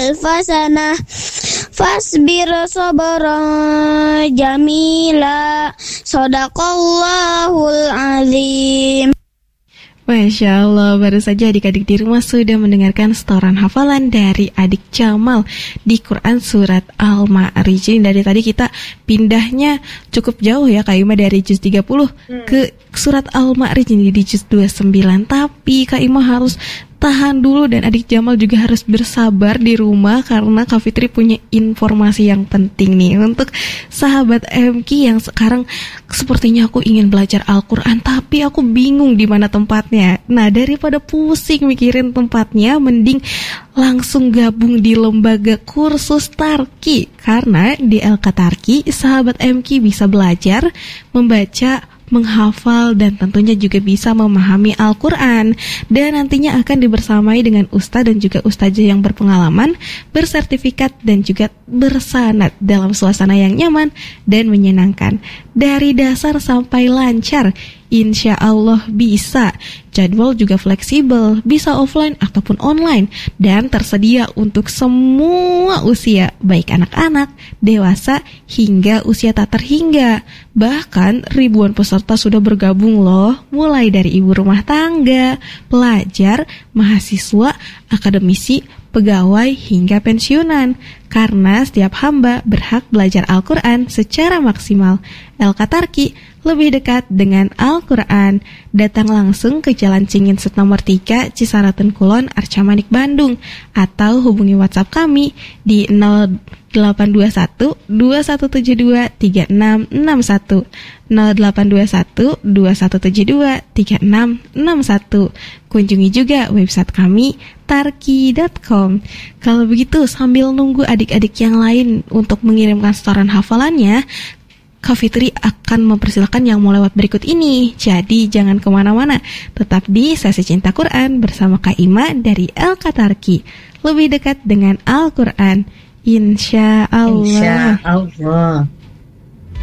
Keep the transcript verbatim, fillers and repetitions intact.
alfasana fasbir sabran jamila sadaqallahul azim. Masya Allah, baru saja adik-adik di rumah sudah mendengarkan setoran hafalan dari adik Jamal di Quran Surat Al-Ma'arij. Jadi dari tadi kita pindahnya cukup jauh ya Kak Ima, dari juz tiga puluh hmm. ke Surat Al-Ma'arij ini di juz dua puluh sembilan. Tapi Kak Ima harus tahan dulu dan adik Jamal juga harus bersabar di rumah karena Kak Fitri punya informasi yang penting nih untuk sahabat M K yang sekarang sepertinya aku ingin belajar Al-Quran tapi aku bingung di mana tempatnya. Nah, daripada pusing mikirin tempatnya, mending langsung gabung di lembaga kursus Tarki, karena di L K Tarki sahabat M K bisa belajar membaca, menghafal, dan tentunya juga bisa memahami Al-Quran. Dan nantinya akan dibersamai dengan ustadz dan juga ustazah yang berpengalaman, bersertifikat, dan juga bersanad dalam suasana yang nyaman dan menyenangkan. Dari dasar sampai lancar, insya Allah bisa. Jadwal juga fleksibel, bisa offline ataupun online, dan tersedia untuk semua usia, baik anak-anak, dewasa, hingga usia tak terhingga. Bahkan ribuan peserta sudah bergabung loh, mulai dari ibu rumah tangga, pelajar, mahasiswa, akademisi, pegawai, hingga pensiunan. Karena setiap hamba berhak belajar Al-Quran secara maksimal. L K Tarki lebih dekat dengan Al-Quran. Datang langsung ke Jalan Cinginset nomor tiga, Cisaraten Kulon, Arca Manik, Bandung. Atau hubungi WhatsApp kami di nol delapan dua satu dua satu tujuh dua tiga enam enam satu nol delapan dua satu dua satu tujuh dua tiga enam enam satu. Kunjungi juga website kami tarki dot com. Kalau begitu, sambil nunggu adik-adik yang lain untuk mengirimkan setoran hafalannya, Kak Fitri akan mempersilakan yang mau lewat berikut ini. Jadi jangan kemana-mana, tetap di Sesi Cinta Quran bersama Kak Ima dari L K Tarki. Lebih dekat dengan Al-Quran, insya Allah. Insya Allah.